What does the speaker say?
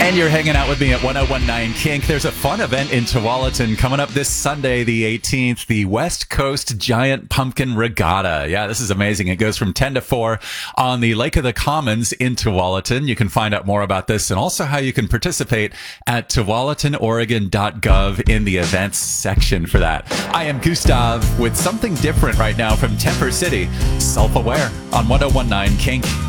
And you're hanging out with me at 1019 Kink. There's a fun event in Tualatin coming up this Sunday, the 18th, the West Coast Giant Pumpkin Regatta. Yeah, this is amazing. It goes from 10 to 4 on the Lake of the Commons in Tualatin. You can find out more about this and also how you can participate at tualatinoregon.gov in the events section for that. I am Gustav with something different right now from Temper City, Self-Aware on 1019 Kink.